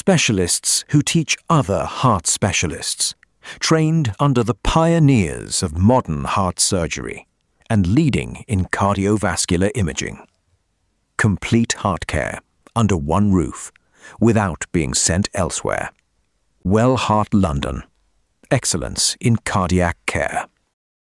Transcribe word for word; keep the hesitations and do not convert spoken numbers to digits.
specialists who teach other heart specialists, trained under the pioneers of modern heart surgery and leading in cardiovascular imaging. Complete heart care under one roof, without being sent elsewhere. Well Heart London. Excellence in cardiac care.